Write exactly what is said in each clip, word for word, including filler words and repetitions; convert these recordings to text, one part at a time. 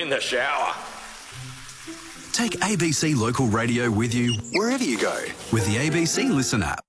in the shower. Take A B C Local Radio with you wherever you go with the A B C Listen app.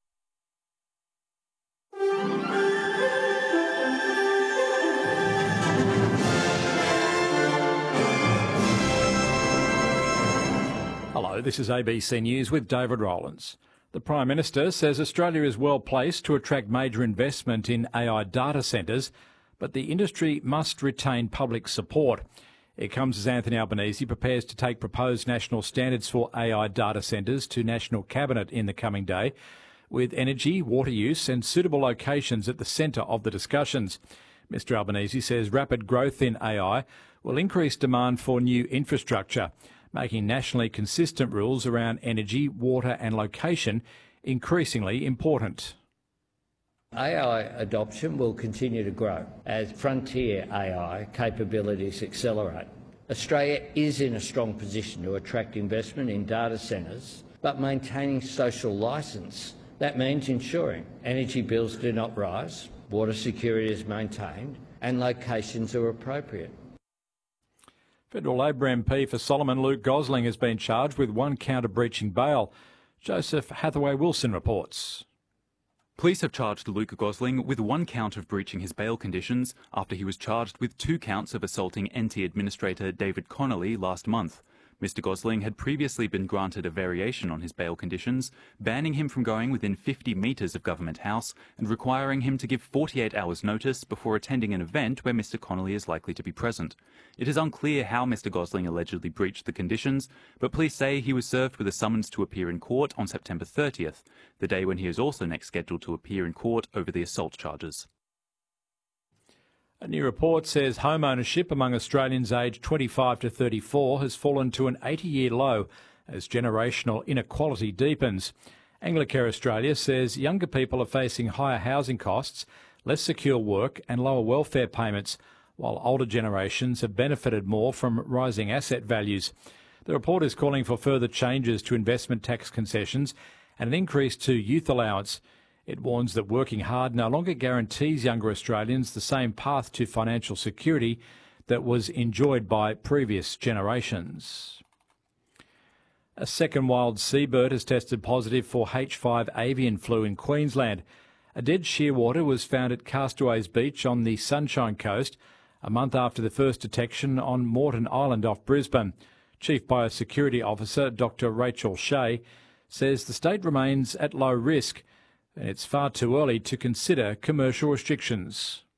Hello, this is A B C News with David Rowlands. The Prime Minister says Australia is well placed to attract major investment in A I data centres, but the industry must retain public support. It comes as Anthony Albanese prepares to take proposed national standards for A I data centres to National Cabinet in the coming day, with energy, water use and suitable locations at the centre of the discussions. Mr Albanese says rapid growth in A I will increase demand for new infrastructure, making nationally consistent rules around energy, water and location increasingly important. A I adoption will continue to grow as frontier A I capabilities accelerate. Australia is in a strong position to attract investment in data centres, but maintaining social licence. That means ensuring energy bills do not rise, water security is maintained and locations are appropriate. Federal Labor M P for Solomon Luke Gosling has been charged with one count of breaching bail. Joseph Hathaway-Wilson reports. Police have charged Luke Gosling with one count of breaching his bail conditions after he was charged with two counts of assaulting N T Administrator David Connolly last month. Mister Gosling had previously been granted a variation on his bail conditions, banning him from going within fifty metres of Government House and requiring him to give forty-eight hours notice before attending an event where Mister Connolly is likely to be present. It is unclear how Mister Gosling allegedly breached the conditions, but police say he was served with a summons to appear in court on September thirtieth, the day when he is also next scheduled to appear in court over the assault charges. A new report says home ownership among Australians aged twenty-five to thirty-four has fallen to an eighty-year low as generational inequality deepens. Anglicare Australia says younger people are facing higher housing costs, less secure work and lower welfare payments, while older generations have benefited more from rising asset values. The report is calling for further changes to investment tax concessions and an increase to youth allowance. It warns that working hard no longer guarantees younger Australians the same path to financial security that was enjoyed by previous generations. A second wild seabird has tested positive for H five avian flu in Queensland. A dead shearwater was found at Castaways Beach on the Sunshine Coast a month after the first detection on Moreton Island off Brisbane. Chief Biosecurity Officer Doctor Rachel Shea says the state remains at low risk and it's far too early to consider commercial restrictions.